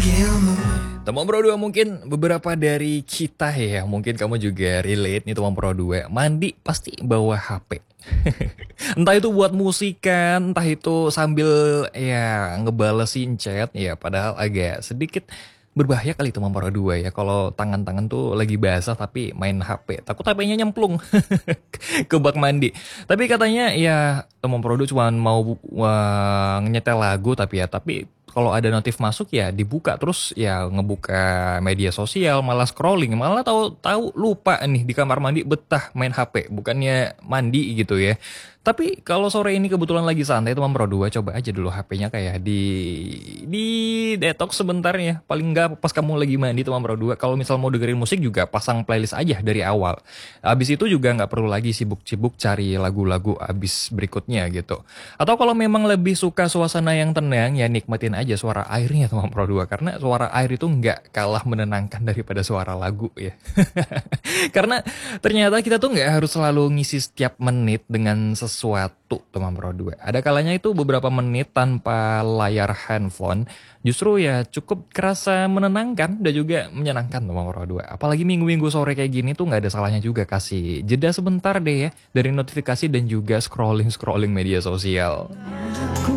Teman Pro 2 mungkin beberapa dari kita ya, mungkin kamu juga relate nih teman Pro 2. Mandi pasti bawa HP. Entah itu buat musikan, entah itu sambil ya ngebalesin chat ya, padahal agak sedikit berbahaya kali teman Pro 2 ya kalau tangan-tangan tuh lagi basah tapi main HP. Takut HP-nya nyemplung ke bak mandi. Tapi katanya ya teman Pro 2 cuma mau nyetel lagu tapi kalau ada notif masuk ya dibuka terus ya ngebuka media sosial malah scrolling malah tahu lupa nih di kamar mandi betah main HP bukannya mandi gitu ya. Tapi kalau sore ini kebetulan lagi santai teman Pro 2 coba aja dulu HP-nya kayak di detox sebentar ya. Paling enggak pas kamu lagi mandi teman Pro 2 kalau misal mau dengerin musik juga pasang playlist aja dari awal. Habis itu juga nggak perlu lagi sibuk-sibuk cari lagu-lagu abis berikutnya gitu. Atau kalau memang lebih suka suasana yang tenang ya nikmatin aja suara airnya teman Pro 2 karena suara air itu nggak kalah menenangkan daripada suara lagu ya. Karena ternyata kita tuh nggak harus selalu ngisi setiap menit dengan sesuatu teman Pro 2. Ada kalanya itu beberapa menit tanpa layar handphone justru ya cukup kerasa menenangkan dan juga menyenangkan teman Pro 2. Apalagi minggu-minggu sore kayak gini tuh nggak ada salahnya juga kasih jeda sebentar deh ya dari notifikasi dan juga scrolling media sosial.